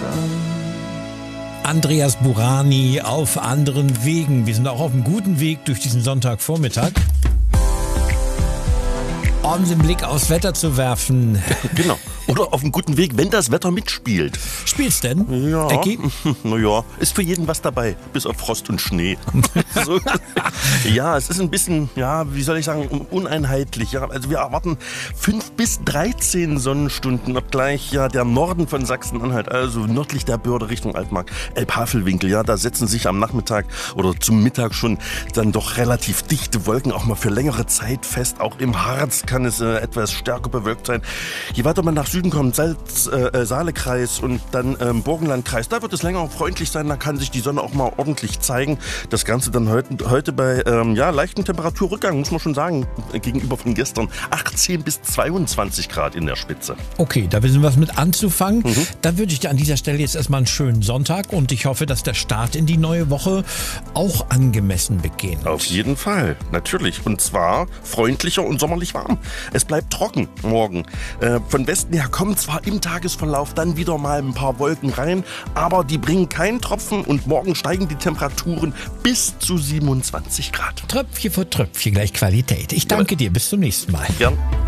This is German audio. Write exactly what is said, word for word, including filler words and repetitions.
Andreas Burani auf anderen Wegen. Wir sind auch auf einem guten Weg durch diesen Sonntagvormittag. Um den Blick aufs Wetter zu werfen. Genau. Oder auf einem guten Weg, wenn das Wetter mitspielt. Spielt's denn? Ja. Ecki? Naja, ist für jeden was dabei, bis auf Frost und Schnee. So. Ja, es ist ein bisschen, ja, wie soll ich sagen, uneinheitlich. Ja. Also wir erwarten fünf bis dreizehn Sonnenstunden, obgleich ja der Norden von Sachsen-Anhalt, also nördlich der Börde Richtung Altmark, Elbhavelwinkel, ja, da setzen sich am Nachmittag oder zum Mittag schon dann doch relativ dichte Wolken auch mal für längere Zeit fest. Auch im Harz kann es äh, etwas stärker bewölkt sein. Je weiter man nach Süden kommt, Salz-Saale-Kreis äh, und dann ähm, Burgenlandkreis, da wird es länger freundlich sein, da kann sich die Sonne auch mal ordentlich zeigen. Das Ganze dann heute, heute bei ähm, ja, leichten Temperaturrückgang, muss man schon sagen, gegenüber von gestern. achtzehn bis zweiundzwanzig Grad in der Spitze. Okay, da wissen wir was mit anzufangen. Mhm. Dann wünsche ich dir an dieser Stelle jetzt erstmal einen schönen Sonntag und ich hoffe, dass der Start in die neue Woche auch angemessen beginnt. Auf jeden Fall, natürlich. Und zwar freundlicher und sommerlich warm. Es bleibt trocken morgen. Äh, von Westen her kommen zwar im Tagesverlauf dann wieder mal ein paar Wolken rein, aber die bringen keinen Tropfen und morgen steigen die Temperaturen bis zu siebenundzwanzig Grad. Tröpfchen für Tröpfchen gleich Qualität. Ich danke dir, bis zum nächsten Mal. Gern.